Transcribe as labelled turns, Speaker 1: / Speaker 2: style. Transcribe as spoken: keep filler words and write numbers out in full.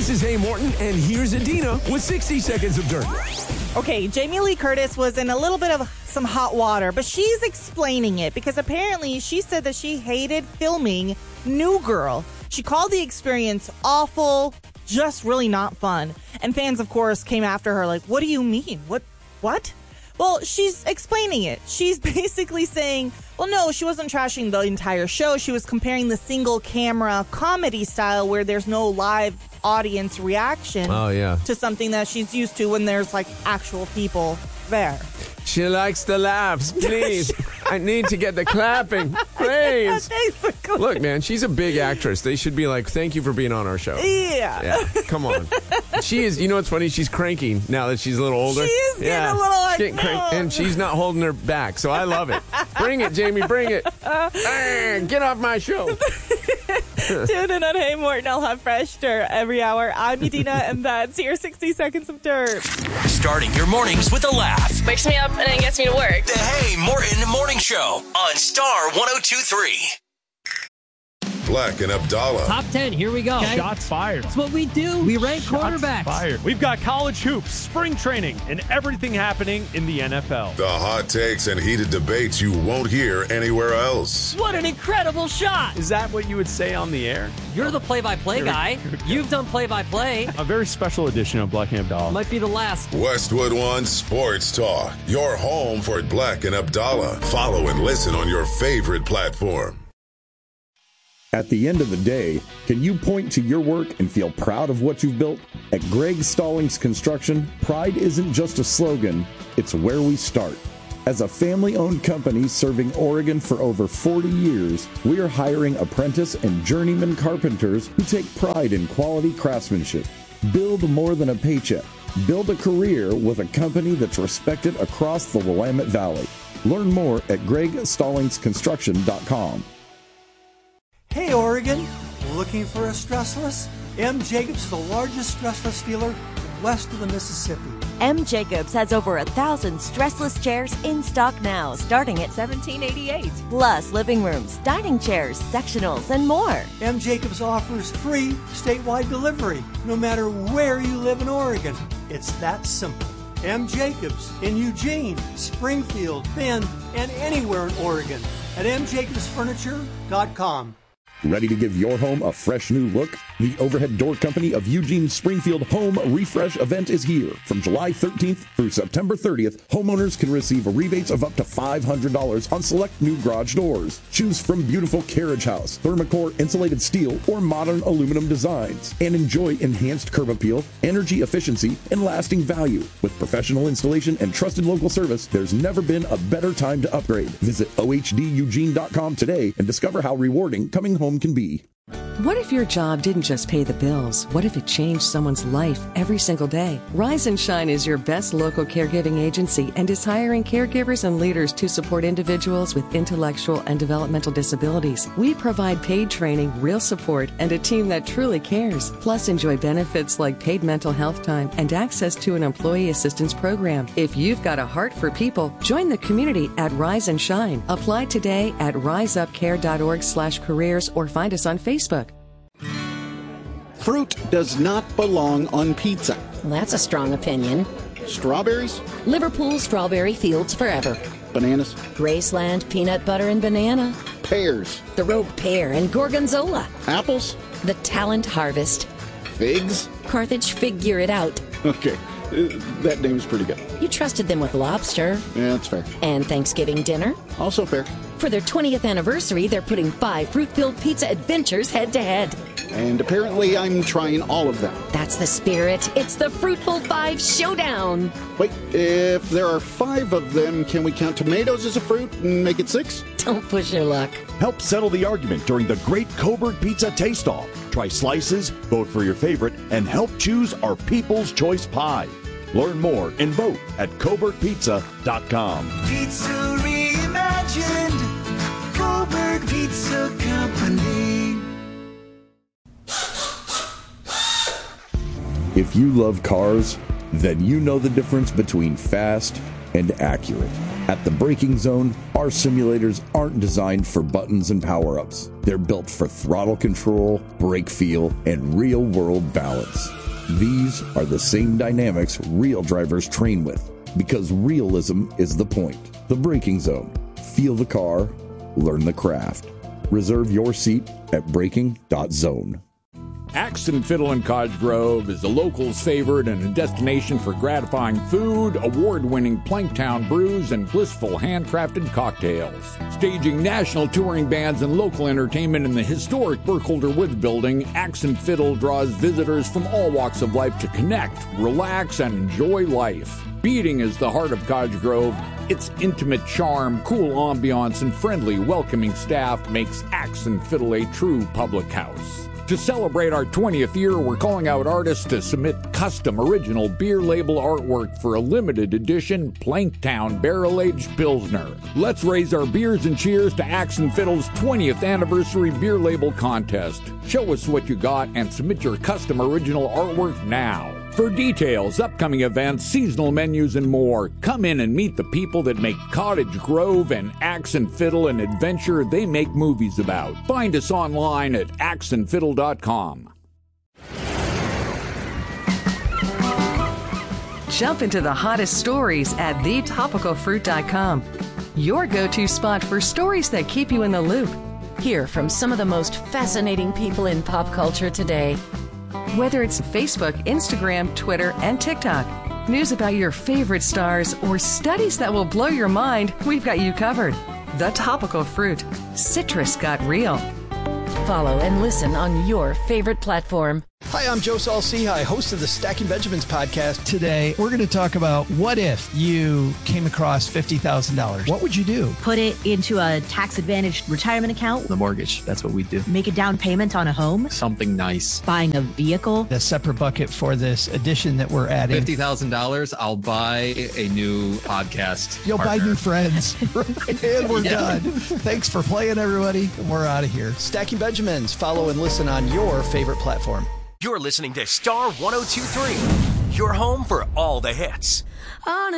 Speaker 1: This is Hey Morton, and here's Adina with sixty seconds of dirt.
Speaker 2: Okay, Jamie Lee Curtis was in a little bit of some hot water, but she's explaining it because apparently she said that she hated filming New Girl. She called the experience awful, just really not fun. And fans, of course, came after her like, what do you mean? What? What? Well, she's explaining it. She's basically saying, well, no, she wasn't trashing the entire show. She was comparing the single camera comedy style where there's no live audience reaction
Speaker 1: oh, yeah.
Speaker 2: to something that she's used to when there's like actual people there.
Speaker 1: She likes the laughs. Please, I need to get the clapping. Please.
Speaker 2: Basically.
Speaker 1: Look, man, she's a big actress. They should be like, thank you for being on our show.
Speaker 2: Yeah.
Speaker 1: Yeah, come on. She is, you know what's funny? She's cranky now that she's a little older.
Speaker 2: She is getting
Speaker 1: yeah.
Speaker 2: a little like,
Speaker 1: She's getting crank- and she's not holding her back, so I love it. Bring it, Jamie, bring it. Ah, get off my show.
Speaker 2: Tune in on Hey Morton. I'll have fresh dirt every hour. I'm Adina, and that's your sixty seconds of dirt.
Speaker 3: Starting your mornings with a laugh.
Speaker 4: Wakes me up and then gets me to work.
Speaker 3: The Hey Morton Morning Show on Star one oh two point three.
Speaker 5: Black and Abdallah.
Speaker 6: Top ten, here we go.
Speaker 7: Okay. Shots fired.
Speaker 6: That's what we do. We rank
Speaker 7: Shots
Speaker 6: quarterbacks.
Speaker 7: Fired. We've got college hoops, spring training, and everything happening in the N F L.
Speaker 5: The hot takes and heated debates you won't hear anywhere else.
Speaker 6: What an incredible shot.
Speaker 7: Is that what you would say on the air?
Speaker 6: You're the play-by-play guy. You've done play-by-play.
Speaker 7: A very special edition of Black and Abdallah.
Speaker 6: Might be the last.
Speaker 5: Westwood One Sports Talk. Your home for Black and Abdallah. Follow and listen on your favorite platform.
Speaker 8: At the end of the day, can you point to your work and feel proud of what you've built? At Greg Stallings Construction, pride isn't just a slogan, it's where we start. As a family-owned company serving Oregon for over forty years, we are hiring apprentice and journeyman carpenters who take pride in quality craftsmanship. Build more than a paycheck. Build a career with a company that's respected across the Willamette Valley. Learn more at greg stallings construction dot com.
Speaker 9: Hey Oregon, looking for a stressless? M. Jacobs is the largest stressless dealer west of the Mississippi.
Speaker 10: M. Jacobs has over a thousand stressless chairs in stock now, starting at seventeen eighty-eight. Plus living rooms, dining chairs, sectionals, and more.
Speaker 9: M. Jacobs offers free statewide delivery, no matter where you live in Oregon. It's that simple. M. Jacobs in Eugene, Springfield, Bend, and anywhere in Oregon at m jacobs furniture dot com.
Speaker 8: Ready to give your home a fresh new look? The Overhead Door Company of Eugene Springfield Home Refresh event is here. From July thirteenth through September thirtieth, homeowners can receive rebates of up to five hundred dollars on select new garage doors. Choose from beautiful carriage house, Thermocore insulated steel, or modern aluminum designs. And enjoy enhanced curb appeal, energy efficiency, and lasting value. With professional installation and trusted local service, there's never been a better time to upgrade. Visit O H D eugene dot com today and discover how rewarding coming home can be.
Speaker 11: What if your job didn't just pay the bills? What if it changed someone's life every single day? Rise and Shine is your best local caregiving agency and is hiring caregivers and leaders to support individuals with intellectual and developmental disabilities. We provide paid training, real support, and a team that truly cares. Plus, enjoy benefits like paid mental health time and access to an employee assistance program. If you've got a heart for people, join the community at Rise and Shine. Apply today at riseupcare.org slash careers or find us on Facebook.
Speaker 12: Fruit does not belong on pizza.
Speaker 13: Well, that's a strong opinion.
Speaker 12: Strawberries?
Speaker 13: Liverpool strawberry fields forever.
Speaker 12: Bananas?
Speaker 13: Graceland peanut butter and banana.
Speaker 12: Pears?
Speaker 13: The Rogue pear and gorgonzola.
Speaker 12: Apples?
Speaker 13: The Talent harvest.
Speaker 12: Figs?
Speaker 13: Carthage figure it out.
Speaker 12: Okay, uh, that name's pretty good.
Speaker 13: You trusted them with lobster.
Speaker 12: Yeah, that's fair.
Speaker 13: And Thanksgiving dinner.
Speaker 12: Also fair.
Speaker 13: For their twentieth anniversary, they're putting five fruit-filled pizza adventures head-to-head.
Speaker 12: And apparently I'm trying all of them.
Speaker 13: That's the spirit. It's the Fruitful Five Showdown.
Speaker 12: Wait, if there are five of them, can we count tomatoes as a fruit and make it six?
Speaker 13: Don't push your luck.
Speaker 14: Help settle the argument during the Great Coburg Pizza Taste-Off. Try slices, vote for your favorite, and help choose our People's Choice Pie. Learn more and vote at coburg pizza dot com.
Speaker 15: Pizza reimagined. Coburg Pizza Company.
Speaker 8: If you love cars, then you know the difference between fast and accurate. At the Braking Zone, our simulators aren't designed for buttons and power-ups. They're built for throttle control, brake feel, and real-world balance. These are the same dynamics real drivers train with, because realism is the point. The Braking Zone. Feel the car, learn the craft. Reserve your seat at braking dot zone.
Speaker 4: Axe and Fiddle in Cottage Grove is the locals' favorite and a destination for gratifying food, award-winning Planktown brews, and blissful handcrafted cocktails. Staging national touring bands and local entertainment in the historic Burkholder Woods building, Axe and Fiddle draws visitors from all walks of life to connect, relax, and enjoy life. Beating is the heart of Cottage Grove. Its intimate charm, cool ambiance, and friendly, welcoming staff makes Axe and Fiddle a true public house. To celebrate our twentieth year, we're calling out artists to submit custom original beer label artwork for a limited edition Planktown Barrel-Aged Pilsner. Let's raise our beers and cheers to Axe and Fiddle's twentieth anniversary beer label contest. Show us what you got and submit your custom original artwork now. For details, upcoming events, seasonal menus, and more, come in and meet the people that make Cottage Grove and Axe and Fiddle an adventure they make movies about. Find us online at axe and fiddle dot com.
Speaker 11: Jump into the hottest stories at the topical fruit dot com. Your go-to spot for stories that keep you in the loop.
Speaker 13: Hear from some of the most fascinating people in pop culture today.
Speaker 11: Whether it's Facebook, Instagram, Twitter, and TikTok, news about your favorite stars, or studies that will blow your mind, we've got you covered. The Topical Fruit. Citrus got real.
Speaker 13: Follow and listen on your favorite platform.
Speaker 16: Hi, I'm Joe Saul-Sehy, host of the Stacking Benjamins podcast. Today, we're going to talk about what if you came across fifty thousand dollars. What would you do?
Speaker 17: Put it into a tax-advantaged retirement account.
Speaker 16: The mortgage. That's what we do.
Speaker 17: Make a down payment on a home.
Speaker 16: Something nice.
Speaker 17: Buying a vehicle.
Speaker 16: A separate bucket for this addition that we're adding.
Speaker 18: fifty thousand dollars, I'll buy a new podcast.
Speaker 16: You'll
Speaker 18: partner.
Speaker 16: buy new friends. And we're
Speaker 18: Yeah.
Speaker 16: done. Thanks for playing, everybody. We're out of here. Stacking Benjamins. Follow and listen on your favorite platform.
Speaker 3: You're listening to Star one oh two point three, your home for all the hits.